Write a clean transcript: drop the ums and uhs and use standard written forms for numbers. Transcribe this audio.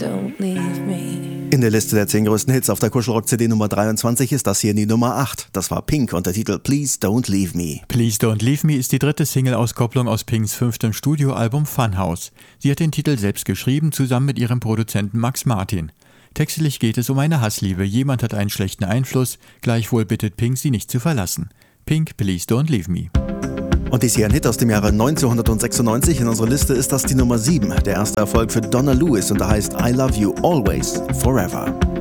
don't leave me. In der Liste der 10 größten Hits auf der Kuschelrock-CD Nummer 23 ist das hier die Nummer 8. Das war Pink und der Titel Please Don't Leave Me. Please Don't Leave Me ist die dritte Single-Auskopplung aus Pinks 5. Studioalbum Funhouse. Sie hat den Titel selbst geschrieben, zusammen mit ihrem Produzenten Max Martin. Textlich geht es um eine Hassliebe. Jemand hat einen schlechten Einfluss, gleichwohl bittet Pink, sie nicht zu verlassen. Pink, Please Don't Leave Me. Und dies hier ein Hit aus dem Jahre 1996. In unserer Liste ist das die Nummer 7. Der erste Erfolg für Donna Lewis und da heißt I Love You Always Forever.